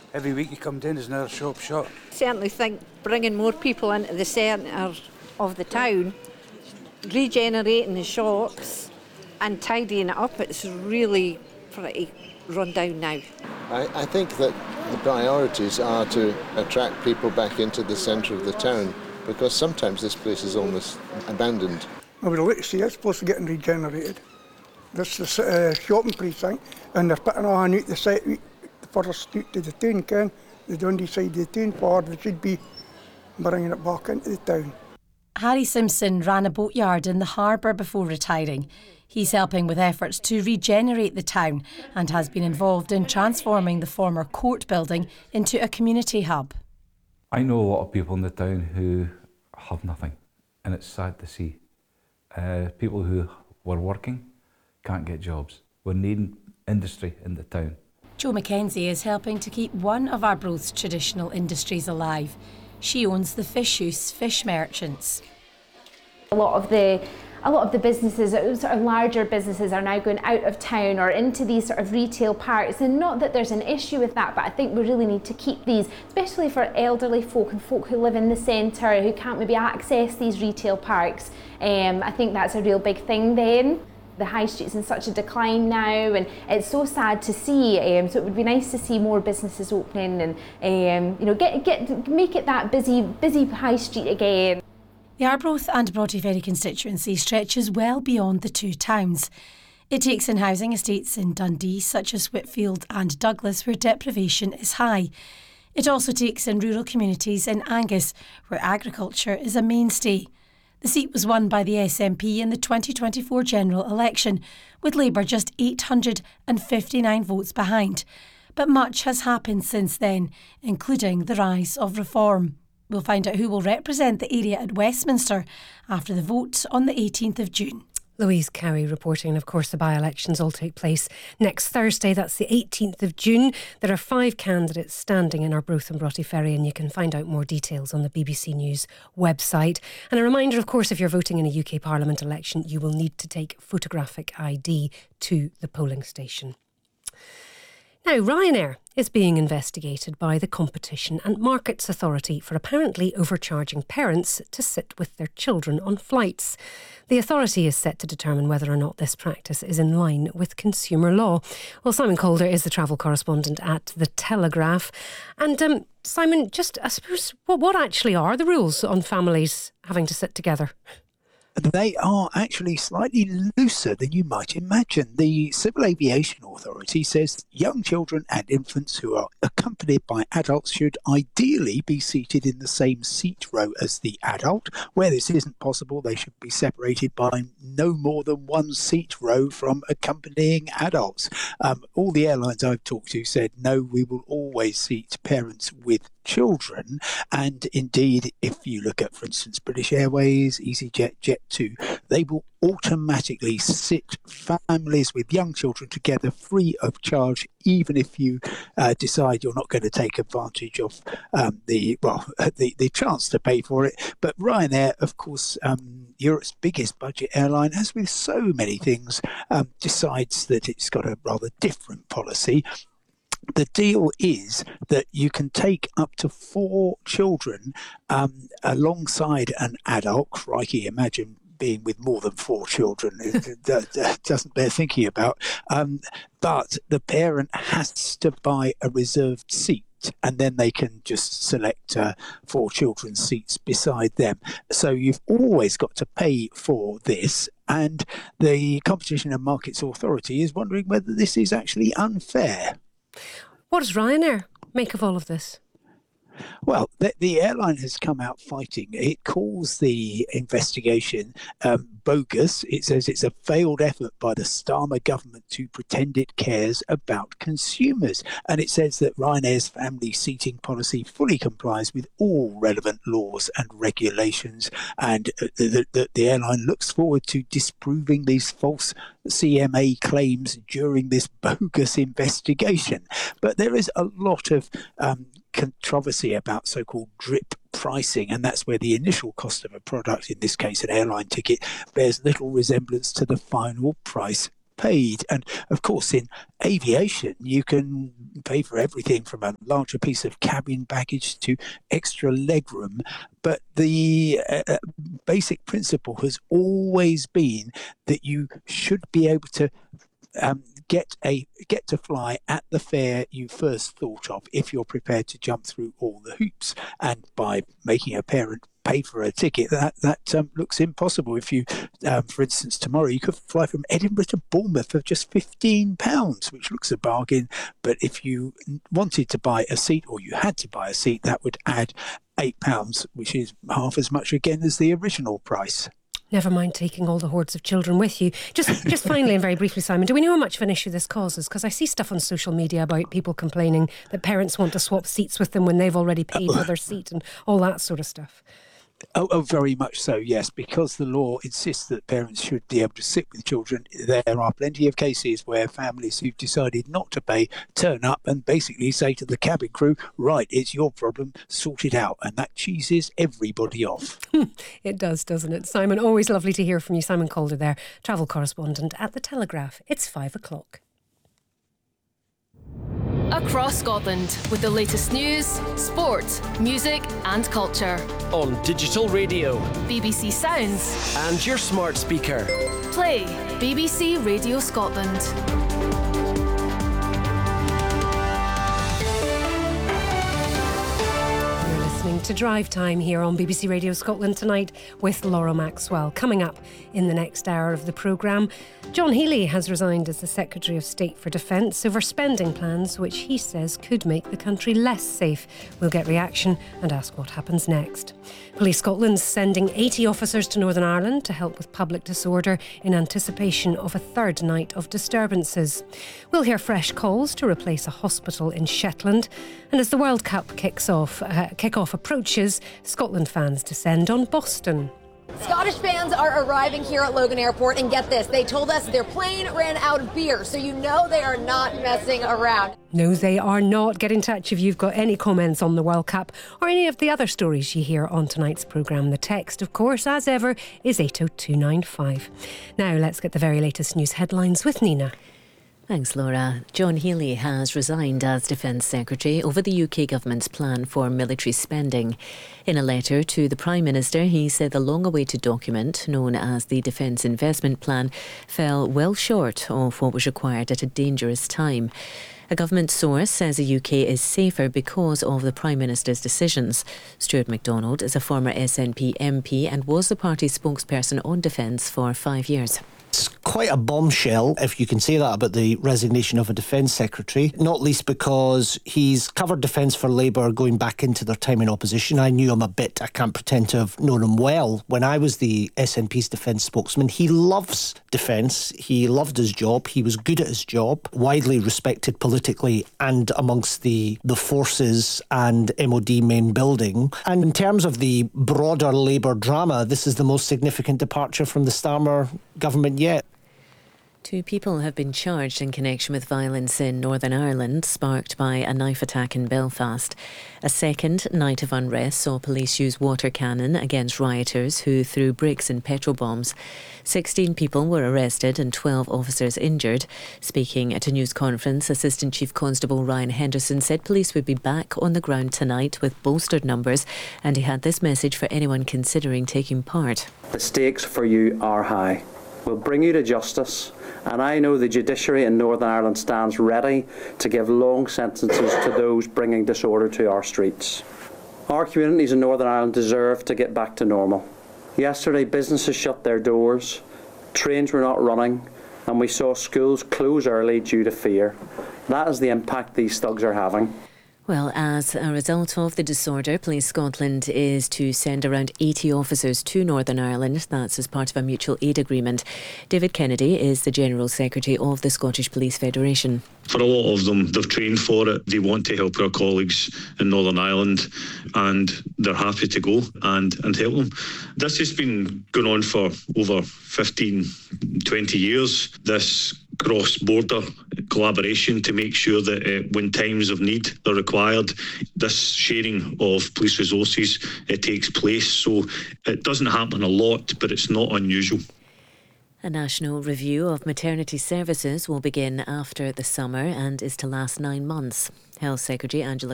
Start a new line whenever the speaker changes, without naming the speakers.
Every week you come down, there's another shop shut.
Certainly think bringing more people into the centre of the town, regenerating the shops and tidying it up, it's really pretty run down now.
I think that the priorities are to attract people back into the centre of the town, because sometimes this place is almost abandoned.
I would like to see it supposed to get regenerated. This is a shopping precinct, and they're putting on out the site, the furthest street to the town, the Dundee side of the town forward. They should be bringing it back into the town.
Harry Simpson ran a boatyard in the harbour before retiring. He's helping with efforts to regenerate the town and has been involved in transforming the former court building into a community hub.
I know a lot of people in the town who have nothing, and it's sad to see. People who were working can't get jobs. We're needing industry in the town.
Jo Mackenzie is helping to keep one of Arbroath's traditional industries alive. She owns the Fish Fish Merchants.
A lot of the businesses, sort of larger businesses, are now going out of town or into these sort of retail parks, and not that there's an issue with that, but I think we really need to keep these, especially for elderly folk and folk who live in the centre who can't maybe access these retail parks. I think that's a real big thing then. The high street's in such a decline now, and it's so sad to see. So it would be nice to see more businesses opening and make it that busy high street again.
The Arbroath and Broughty Ferry constituency stretches well beyond the two towns. It takes in housing estates in Dundee, such as Whitfield and Douglas, where deprivation is high. It also takes in rural communities in Angus, where agriculture is a mainstay. The seat was won by the SNP in the 2024 general election, with Labour just 859 votes behind. But much has happened since then, including the rise of reform. We'll find out who will represent the area at Westminster after the vote on the 18th of June.
Louise Cowie reporting. Of course, the by-elections all take place next Thursday. That's the 18th of June. There are 5 candidates standing in Arbroath and Broughty Ferry, and you can find out more details on the BBC News website. And a reminder, of course, if you're voting in a UK Parliament election, you will need to take photographic ID to the polling station. Now, Ryanair is being investigated by the Competition and Markets Authority for apparently overcharging parents to sit with their children on flights. The authority is set to determine whether or not this practice is in line with consumer law. Well, Simon Calder is the travel correspondent at The Telegraph. And Simon, just I suppose, what actually are the rules on families having to sit together?
They are actually slightly looser than you might imagine. The Civil Aviation Authority says young children and infants who are accompanied by adults should ideally be seated in the same seat row as the adult. Where this isn't possible, they should be separated by no more than one seat row from accompanying adults. All the airlines I've talked to said, no, we will always seat parents with children. And indeed, if you look at, for instance, British Airways, EasyJet, Jet2, they will automatically sit families with young children together free of charge, even if you decide you're not going to take advantage of the chance to pay for it. But Ryanair, of course, Europe's biggest budget airline, as with so many things, decides that it's got a rather different policy. The deal is that you can take up to 4 children alongside an adult. Crikey, imagine being with more than 4 children. It doesn't bear thinking about. But the parent has to buy a reserved seat, and then they can just select 4 children's seats beside them. So you've always got to pay for this. And the Competition and Markets Authority is wondering whether this is actually unfair.
What does Ryanair make of all of this?
Well, the airline has come out fighting. It calls the investigation bogus. It says it's a failed effort by the Starmer government to pretend it cares about consumers. And it says that Ryanair's family seating policy fully complies with all relevant laws and regulations. And the airline looks forward to disproving these false CMA claims during this bogus investigation. But there is a lot of controversy about so-called drip pricing, and that's where the initial cost of a product, in this case an airline ticket, bears little resemblance to the final price paid. And of course, in aviation, you can pay for everything from a larger piece of cabin baggage to extra legroom. But the basic principle has always been that you should be able to get to fly at the fare you first thought of if you're prepared to jump through all the hoops. And by making a parent pay for a ticket, that looks impossible. If you, for instance, tomorrow you could fly from Edinburgh to Bournemouth for just £15, which looks a bargain. But if you wanted to buy a seat, or you had to buy a seat, that would add £8, which is half as much again as the original price.
Never mind taking all the hordes of children with you. Just finally and very briefly, Simon, do we know how much of an issue this causes? Because I see stuff on social media about people complaining that parents want to swap seats with them when they've already paid for their seat and all that sort of stuff.
Oh, very much so, yes. Because the law insists that parents should be able to sit with children, there are plenty of cases where families who've decided not to pay turn up and basically say to the cabin crew, right, it's your problem, sort it out. And that cheeses everybody off.
It does, doesn't it? Simon, always lovely to hear from you. Simon Calder there, travel correspondent at The Telegraph. It's 5 o'clock.
Across Scotland with the latest news, sport, music and culture.
On digital radio,
BBC Sounds
and your smart speaker.
Play BBC Radio Scotland.
Listening to Drive Time here on BBC Radio Scotland tonight with Laura Maxwell. Coming up in the next hour of the programme, John Healey has resigned as the Secretary of State for Defence over spending plans which he says could make the country less safe. We'll get reaction and ask what happens next. Police Scotland's sending 80 officers to Northern Ireland to help with public disorder in anticipation of a third night of disturbances. We'll hear fresh calls to replace a hospital in Shetland. And as the World Cup kick-off approaches, Scotland fans descend on Boston.
Scottish fans are arriving here at Logan Airport, and get this, they told us their plane ran out of beer, so you know they are not messing around.
No, they are not. Get in touch if you've got any comments on the World Cup or any of the other stories you hear on tonight's programme. The text, of course, as ever, is 80295. Now let's get the very latest news headlines with Nina.
Thanks, Laura. John Healey has resigned as Defence Secretary over the UK government's plan for military spending. In a letter to the Prime Minister, he said the long-awaited document, known as the Defence Investment Plan, fell well short of what was required at a dangerous time. A government source says the UK is safer because of the Prime Minister's decisions. Stuart MacDonald is a former SNP MP and was the party's spokesperson on defence for 5 years.
It's quite a bombshell, if you can say that, about the resignation of a Defence Secretary, not least because he's covered defence for Labour going back into their time in opposition. I knew him a bit. I can't pretend to have known him well when I was the SNP's defence spokesman. He loves defence. He loved his job. He was good at his job, widely respected politically and amongst the forces and MOD main building. And in terms of the broader Labour drama, this is the most significant departure from the Starmer government yet.
2 people have been charged in connection with violence in Northern Ireland, sparked by a knife attack in Belfast. A second night of unrest saw police use water cannon against rioters who threw bricks and petrol bombs. 16 people were arrested and 12 officers injured. Speaking at a news conference, Assistant Chief Constable Ryan Henderson said police would be back on the ground tonight with bolstered numbers, and he had this message for anyone considering taking part.
The stakes for you are high. We'll bring you to justice, and I know the judiciary in Northern Ireland stands ready to give long sentences to those bringing disorder to our streets. Our communities in Northern Ireland deserve to get back to normal. Yesterday, businesses shut their doors, trains were not running, and we saw schools close early due to fear. That is the impact these thugs are having.
Well, as a result of the disorder, Police Scotland is to send around 80 officers to Northern Ireland. That's as part of a mutual aid agreement. David Kennedy is the General Secretary of the Scottish Police Federation.
For a lot of them, they've trained for it. They want to help our colleagues in Northern Ireland, and they're happy to go and help them. This has been going on for over 15, 20 years. This cross-border collaboration to make sure that when times of need are required, this sharing of police resources takes place. So it doesn't happen a lot, but it's not unusual.
A national review of maternity services will begin after the summer and is to last 9 months. Health Secretary Angela